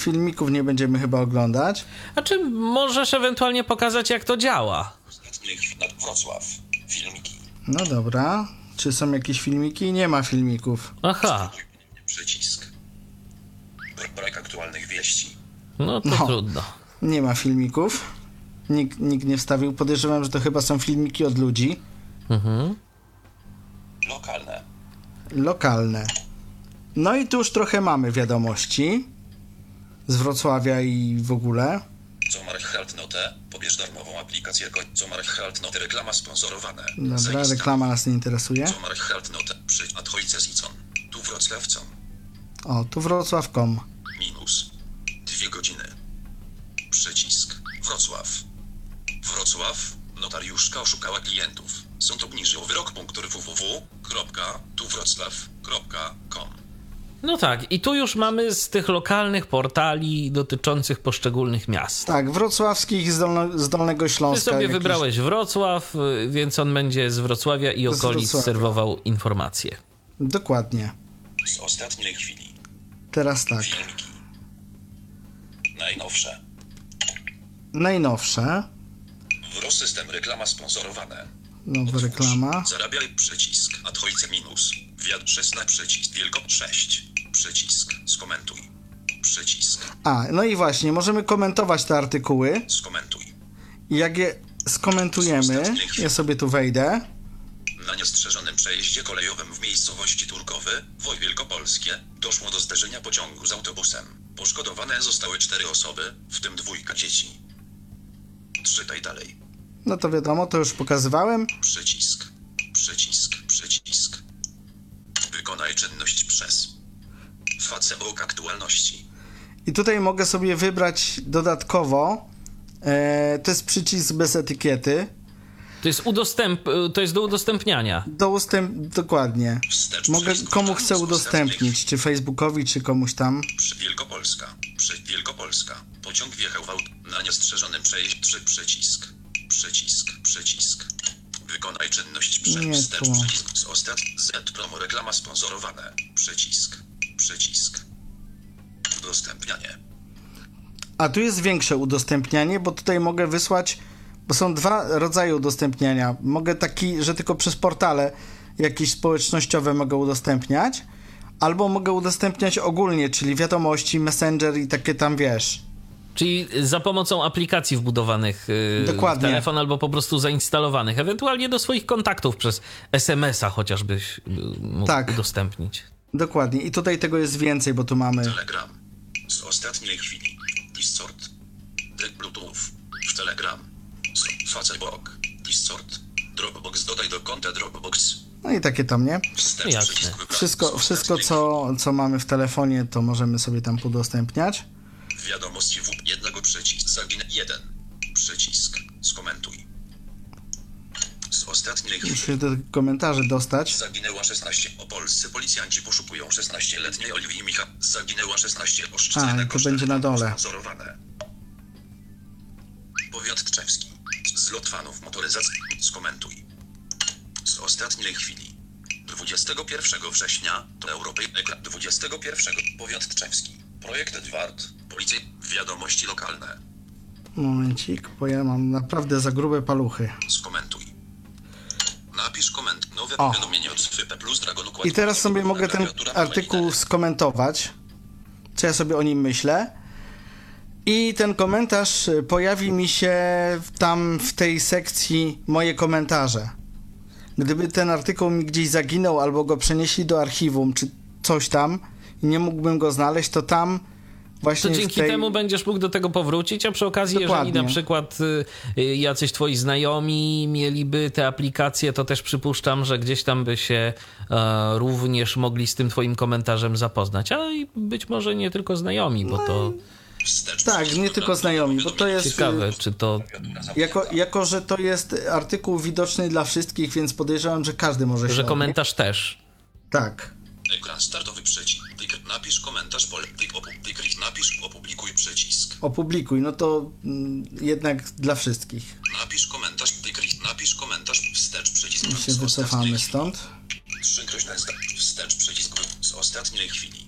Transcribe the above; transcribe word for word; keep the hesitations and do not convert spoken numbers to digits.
Filmików nie będziemy chyba oglądać. A czy możesz ewentualnie pokazać, jak to działa? Wrocław. Filmiki. No dobra. Czy są jakieś filmiki? Nie ma filmików. Aha. Przycisk. Brak aktualnych wieści. No to No. trudno. Nie ma filmików. Nikt, nikt nie wstawił. Podejrzewam, że to chyba są filmiki od ludzi. Mhm. Lokalne. Lokalne. No i tu już trochę mamy wiadomości z Wrocławia i w ogóle. Comarech Haltnote. Pobierz darmową aplikację. Comarech Haltnote. Reklama sponsorowane. Dobra, Zainstaluj. reklama nas nie interesuje. Comarech Haltnote. Przy Adhojce Zicon. Tu Wrocławcom. O, tu wrocław kropka com. Minus. Dwie godziny. Przycisk. Wrocław. Wrocław. Notariuszka oszukała klientów. Sąd obniżył wyrok. www kropka tu wrocław kropka com. No tak, i tu już mamy z tych lokalnych portali dotyczących poszczególnych miast. Tak, wrocławskich z, Dolno, z Dolnego Śląska. Ty sobie jakiś... wybrałeś Wrocław, więc on będzie z Wrocławia i Z okolic Wrocławia. serwował informacje. Dokładnie. Z ostatniej chwili. Teraz tak. Filmiki. Najnowsze. Najnowsze. Wrosystem reklama sponsorowane. Nowa reklama. Zarabiaj przycisk. Adhojce minus. Wiat szesnaście przycisk. Wielko sześć. Przycisk. Skomentuj. Przycisk. A, no i właśnie, możemy komentować te artykuły. Skomentuj. I jak je skomentujemy, ja sobie tu wejdę. Na niestrzeżonym przejeździe kolejowym w miejscowości Turkowy, Woj Wielkopolskie, doszło do zderzenia pociągu z autobusem. Poszkodowane zostały cztery osoby, w tym dwójka dzieci. Czytaj dalej. No to wiadomo, to już pokazywałem. Przycisk. Przycisk. Przycisk. Wykonaj czynność przez Facebook aktualności. I tutaj mogę sobie wybrać dodatkowo. E, to jest przycisk bez etykiety. To jest udostęp... to jest do udostępniania. Do ustęp... Dokładnie. Wstecz Mogę, przycisk. komu chcę Z udostępnić, ostatniej czy Facebookowi, czy komuś tam. Przy Wielkopolska. Przy Wielkopolska. Pociąg wjechał w aut na niestrzeżonym przejeździe. Trzy przycisk. Przycisk. Przycisk. Wykonaj czynność Nie przez wstecz tu. przycisk. Z ostat Z promo reklama sponsorowane. Przycisk. Przycisk. Udostępnianie. A tu jest większe udostępnianie, bo tutaj mogę wysłać, bo są dwa rodzaje udostępniania. Mogę taki, że tylko przez portale jakieś społecznościowe mogę udostępniać, albo mogę udostępniać ogólnie, czyli wiadomości, Messenger i takie tam, wiesz. Czyli za pomocą aplikacji wbudowanych yy, w Dokładnie. telefon albo po prostu zainstalowanych. Ewentualnie do swoich kontaktów przez es em es a chociażbyś yy, mógł Tak. udostępnić. Dokładnie. I tutaj tego jest więcej, bo tu mamy... Telegram. Z ostatniej chwili. Discord. Deck Bluetooth. W Telegram. Z Facebook. Discord. Dropbox. Dodaj do konta Dropbox. No i takie tam, nie? Wstecz Jasne. przycisk. Wybrać. Wszystko, Z wszystko ostatniej co, co mamy w telefonie, to możemy sobie tam udostępniać. Wiadomości w jednego przycisk. Zaginę jeden. Przycisk. Skomentuj. Z ostatniej chwili. Muszę te komentarze dostać. Zaginęła szesnaście. O polscy policjanci poszukują szesnaścioletniej Oliwii Micha. Zaginęła szesnaście. Oszczędne A, i to koszty. będzie na dole. Sponsorowane. Powiat Tczewski. Zlot fanów motoryzacji. Skomentuj. Z ostatniej chwili. dwudziestego pierwszego września to Europej ekran dwudziestego pierwszego. Powiat Tczewski. Projekt Edward. Policja. Wiadomości lokalne. Momencik, bo ja mam naprawdę za grube paluchy. Skomentuj. Napisz koment. Nowe O. powiadomienie od F P plus Dragon Układ. I teraz sobie mogę ten Klawiatura artykuł numer skomentować, co ja sobie o nim myślę. I ten komentarz pojawi mi się tam w tej sekcji moje komentarze. Gdyby ten artykuł mi gdzieś zaginął albo go przenieśli do archiwum, czy coś tam i nie mógłbym go znaleźć, to tam właśnie To w dzięki tej... temu będziesz mógł do tego powrócić, a przy okazji, Dokładnie. jeżeli na przykład y, y, jacyś twoi znajomi mieliby te aplikacje, to też przypuszczam, że gdzieś tam by się e, również mogli z tym twoim komentarzem zapoznać. A i być może nie tylko znajomi, bo to Wstecz Tak, przycisk. nie tylko znajomi, bo to jest... ciekawe, czy to... Jako, jako, że to jest artykuł widoczny dla wszystkich, więc podejrzewam, że każdy może się... że odnieść. komentarz też. Tak. Ekran startowy przycisk. Tyk, napisz komentarz, pole. Tyk, opu, tyk, napisz, opublikuj przycisk. Opublikuj, no to mm, jednak dla wszystkich. Napisz komentarz, tyk, napisz komentarz, wstecz przycisk. I się Z ostatniej wycofamy chwili. stąd. Trzy krośne zda- wstecz przycisk z ostatniej chwili.